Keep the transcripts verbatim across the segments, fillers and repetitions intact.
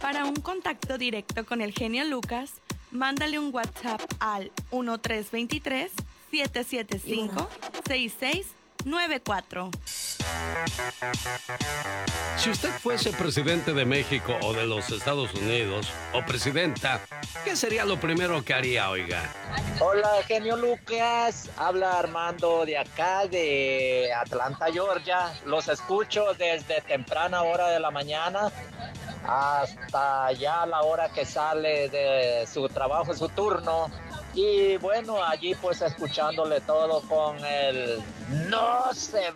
Para un contacto directo con el genio Lucas, mándale un WhatsApp al uno tres dos tres, siete siete cinco, seis seis nueve cuatro. Si usted fuese presidente de México o de los Estados Unidos, o presidenta, ¿qué sería lo primero que haría, oiga? Hola, genio Lucas. Habla Armando de acá, de Atlanta, Georgia. Los escucho desde temprana hora de la mañana hasta ya la hora que sale de su trabajo, su turno. Y bueno, allí pues escuchándole todo con el ¡no se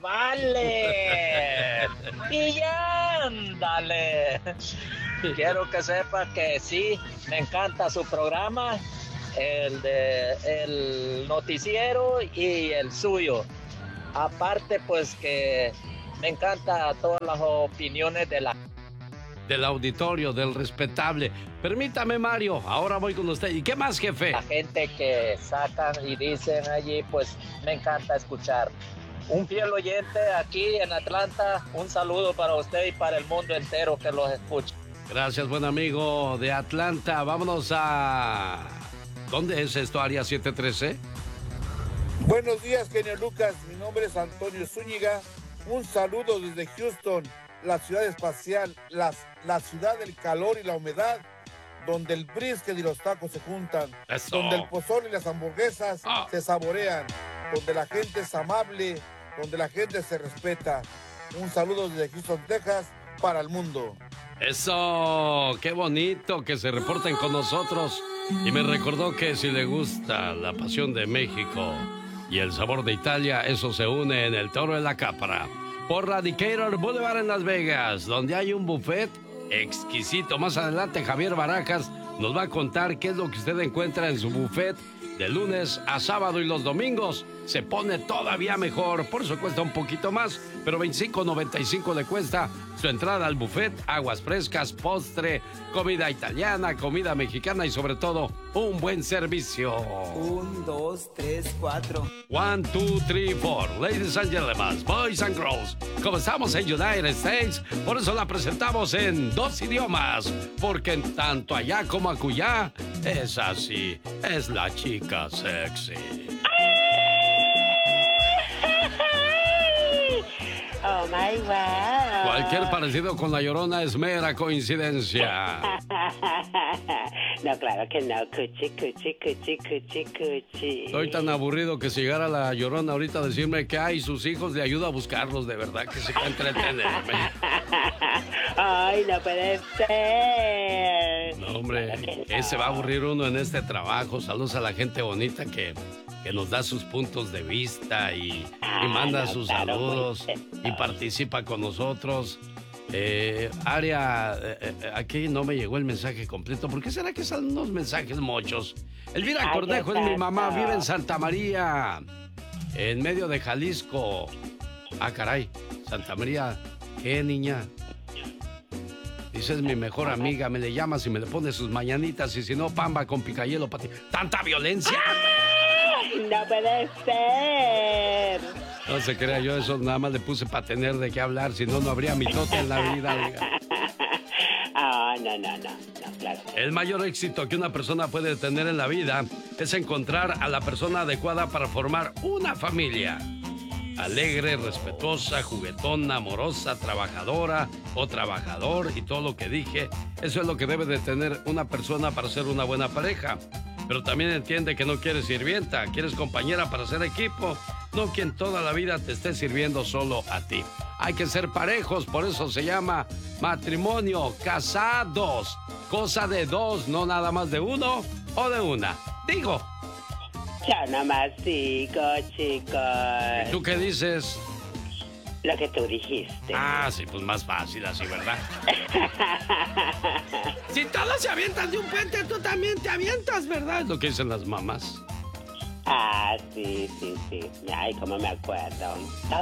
vale! Y ya, ándale. Quiero que sepa que sí, me encanta su programa, el de el noticiero y el suyo. Aparte pues que me encanta todas las opiniones de la del auditorio, del respetable. Permítame, Mario, ahora voy con usted. ¿Y qué más, jefe? La gente que sacan y dicen allí, pues me encanta escuchar. Un fiel oyente aquí en Atlanta, un saludo para usted y para el mundo entero que los escucha. Gracias, buen amigo de Atlanta. Vámonos a... ¿Dónde es esto, área siete trece? Buenos días, genio Lucas. Mi nombre es Antonio Zúñiga. Un saludo desde Houston, la ciudad espacial, la, la ciudad del calor y la humedad, donde el brisket y los tacos se juntan, Eso. donde el pozole y las hamburguesas ah. se saborean, donde la gente es amable, donde la gente se respeta. Un saludo desde Houston, Texas, para el mundo. Eso, qué bonito que se reporten con nosotros. Y me recordó que si le gusta la pasión de México y el sabor de Italia, eso se une en el Toro de la Capra. Por Radicator Boulevard en Las Vegas, donde hay un buffet exquisito. Más adelante Javier Barajas nos va a contar qué es lo que usted encuentra en su buffet de lunes a sábado, y los domingos se pone todavía mejor. Por eso cuesta un poquito más, pero veinticinco noventa y cinco le cuesta su entrada al buffet, aguas frescas, postre, comida italiana, comida mexicana y sobre todo un buen servicio. Un, dos, tres, cuatro. One, two, three, four. Ladies and gentlemen, boys and girls, como estamos en United States, por eso la presentamos en dos idiomas, porque en tanto allá como acullá, es así, es la chica sexy. Oh my wow. Cualquier parecido con La Llorona es mera coincidencia. No, claro que no. Cuchi, cuchi, cuchi, cuchi, cuchi. Estoy tan aburrido que si llegara La Llorona ahorita a decirme que hay sus hijos, le ayudo a buscarlos, de verdad que se puede entretenerme. Ay, no puede ser. No, hombre, Claro no. ese va a aburrir uno en este trabajo. Saludos a la gente bonita que, que nos da sus puntos de vista y, Ah, y manda no, sus claro, saludos pues, y participa con nosotros. Eh, área, eh, eh, aquí no me llegó el mensaje completo. ¿Por qué será que salen unos mensajes mochos? Elvira Ay, Cornejo es mi exacto. mamá, vive en Santa María, en medio de Jalisco. Ah, caray, Santa María, ¿qué, niña? Dice, es mi mejor amiga, me le llamas y me le pones sus mañanitas, y si no, pamba con picayelo para ti. ¡Tanta violencia! No puede ser. No se crea, yo eso nada más le puse para tener de qué hablar, si no, no habría mitote en la vida. Oiga. Ah, no, no, no, no, claro. El mayor éxito que una persona puede tener en la vida es encontrar a la persona adecuada para formar una familia. Alegre, respetuosa, juguetona, amorosa, trabajadora o trabajador, y todo lo que dije, eso es lo que debe de tener una persona para ser una buena pareja. Pero también entiende que no quieres sirvienta, quieres compañera para hacer equipo, no quien toda la vida te esté sirviendo solo a ti. Hay que ser parejos, por eso se llama matrimonio, casados, cosa de dos, no nada más de uno o de una. Digo. Yo nomás sigo, chicos. ¿Y tú qué dices? Lo que tú dijiste. Ah, sí, pues más fácil así, ¿verdad? Si todos se avientan de un puente, tú también te avientas, ¿verdad? Es lo que dicen las mamás. Ah, sí, sí, sí. Ay, cómo me acuerdo.